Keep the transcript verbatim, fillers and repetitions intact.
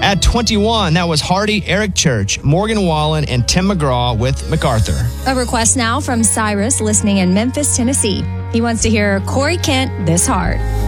At twenty-one, that was Hardy, Eric Church, Morgan Wallen, and Tim McGraw with MacArthur. A request now from Cyrus, listening in Memphis, Tennessee. He wants to hear Corey Kent, This Heart.